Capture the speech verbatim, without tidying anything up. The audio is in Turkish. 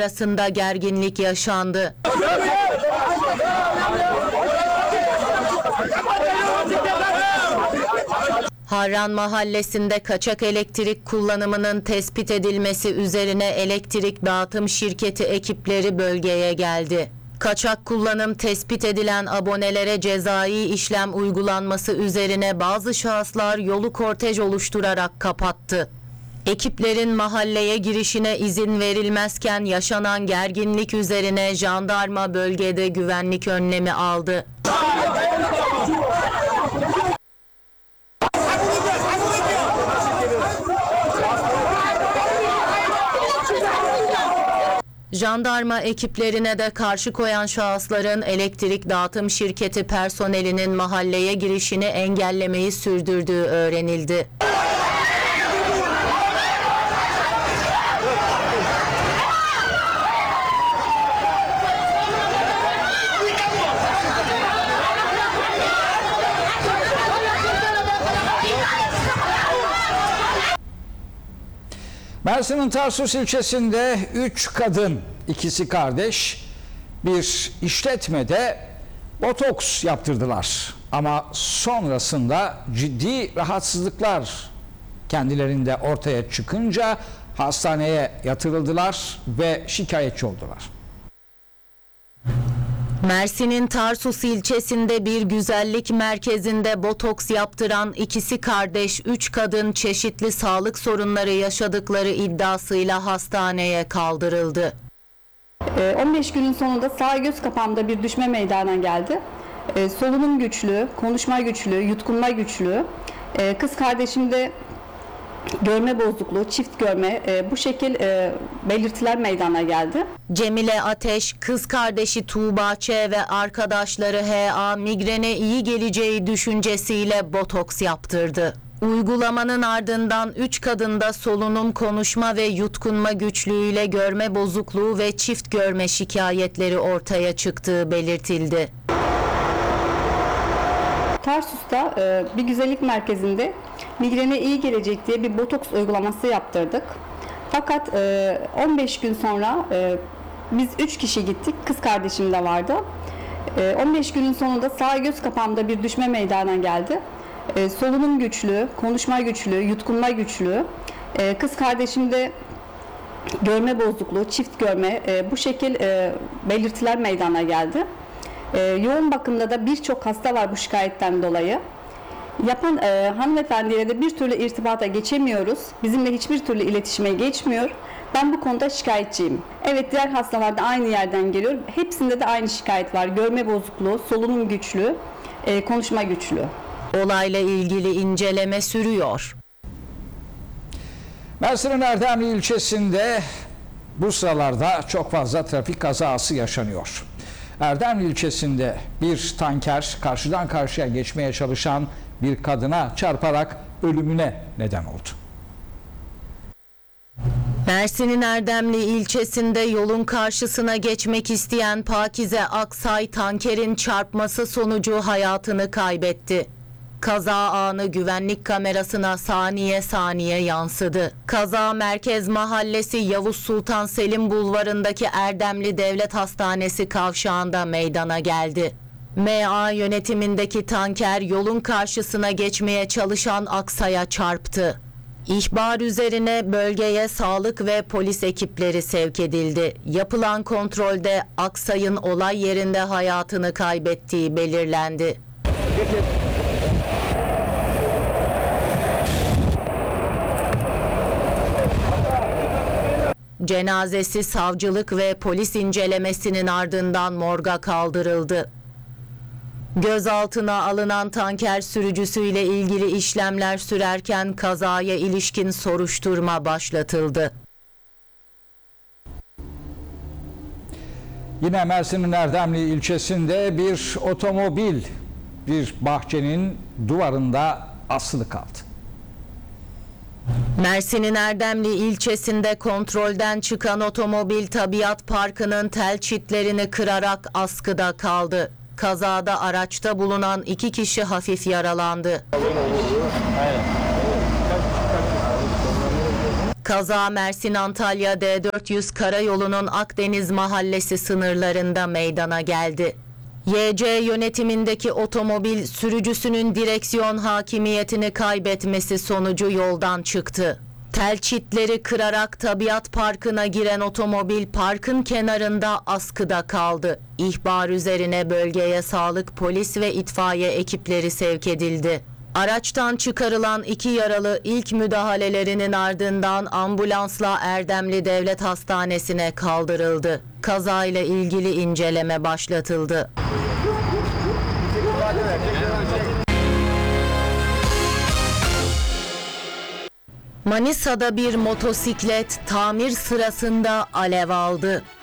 arasında gerginlik yaşandı. Harran Mahallesi'nde kaçak elektrik kullanımının tespit edilmesi üzerine elektrik dağıtım şirketi ekipleri bölgeye geldi. Kaçak kullanım tespit edilen abonelere cezai işlem uygulanması üzerine bazı şahıslar yolu kortej oluşturarak kapattı. Ekiplerin mahalleye girişine izin verilmezken yaşanan gerginlik üzerine jandarma bölgede güvenlik önlemi aldı. Jandarma ekiplerine de karşı koyan şahısların elektrik dağıtım şirketi personelinin mahalleye girişini engellemeyi sürdürdüğü öğrenildi. Mersin'in Tarsus ilçesinde üç kadın, ikisi kardeş, bir işletmede botoks yaptırdılar. Ama sonrasında ciddi rahatsızlıklar kendilerinde ortaya çıkınca hastaneye yatırıldılar ve şikayetçi oldular. Mersin'in Tarsus ilçesinde bir güzellik merkezinde botoks yaptıran ikisi kardeş, üç kadın çeşitli sağlık sorunları yaşadıkları iddiasıyla hastaneye kaldırıldı. on beş günün sonunda sağ göz kapağımda bir düşme meydana geldi. Solunum güçlü, konuşma güçlü, yutkunma güçlü. Kız kardeşimde görme bozukluğu, çift görme, e, bu şekil e, belirtiler meydana geldi. Cemile Ateş, kız kardeşi Tuğba Ç ve arkadaşları H A migrene iyi geleceği düşüncesiyle botoks yaptırdı. Uygulamanın ardından üç kadında solunum, konuşma ve yutkunma güçlüğüyle görme bozukluğu ve çift görme şikayetleri ortaya çıktığı belirtildi. Tarsus'ta e, bir güzellik merkezinde migrene iyi gelecek diye bir botoks uygulaması yaptırdık. Fakat e, on beş gün sonra e, biz üç kişi gittik. Kız kardeşim de vardı. E, on beş günün sonunda sağ göz kapağımda bir düşme meydana geldi. E, solunum güçlü, konuşma güçlü, yutkunma güçlü. E, kız kardeşimde görme bozukluğu, çift görme, e, bu şekil e, belirtiler meydana geldi. Ee, yoğun bakımda da birçok hasta var bu şikayetten dolayı. Yapan e, hanımefendiyle de bir türlü irtibata geçemiyoruz. Bizimle hiçbir türlü iletişime geçmiyor. Ben bu konuda şikayetçiyim. Evet, diğer hastalar da aynı yerden geliyor. Hepsinde de aynı şikayet var. Görme bozukluğu, solunum güçlü, e, konuşma güçlü. Olayla ilgili inceleme sürüyor. Mersin'in Erdemli ilçesinde bu sıralarda çok fazla trafik kazası yaşanıyor. Erdemli ilçesinde bir tanker karşıdan karşıya geçmeye çalışan bir kadına çarparak ölümüne neden oldu. Mersin'in Erdemli ilçesinde yolun karşısına geçmek isteyen Pakize Aksay tankerin çarpması sonucu hayatını kaybetti. Kaza anı güvenlik kamerasına saniye saniye yansıdı. Kaza Merkez Mahallesi Yavuz Sultan Selim Bulvarı'ndaki Erdemli Devlet Hastanesi kavşağında meydana geldi. M A yönetimindeki tanker yolun karşısına geçmeye çalışan Aksay'a çarptı. İhbar üzerine bölgeye sağlık ve polis ekipleri sevk edildi. Yapılan kontrolde Aksay'ın olay yerinde hayatını kaybettiği belirlendi. Cenazesi savcılık ve polis incelemesinin ardından morga kaldırıldı. Gözaltına alınan tanker sürücüsüyle ilgili işlemler sürerken kazaya ilişkin soruşturma başlatıldı. Yine Mersin'in Erdemli ilçesinde bir otomobil bir bahçenin duvarında asılı kaldı. Mersin'in Erdemli ilçesinde kontrolden çıkan otomobil Tabiat Parkı'nın tel çitlerini kırarak askıda kaldı. Kazada araçta bulunan iki kişi hafif yaralandı. Kaza Mersin-Antalya D dört yüz karayolunun Akdeniz Mahallesi sınırlarında meydana geldi. Y C yönetimindeki otomobil sürücüsünün direksiyon hakimiyetini kaybetmesi sonucu yoldan çıktı. Tel çitleri kırarak tabiat parkına giren otomobil parkın kenarında askıda kaldı. İhbar üzerine bölgeye sağlık, polis ve itfaiye ekipleri sevk edildi. Araçtan çıkarılan iki yaralı ilk müdahalelerinin ardından ambulansla Erdemli Devlet Hastanesi'ne kaldırıldı. Kazayla ilgili inceleme başlatıldı. Manisa'da bir motosiklet tamir sırasında alev aldı.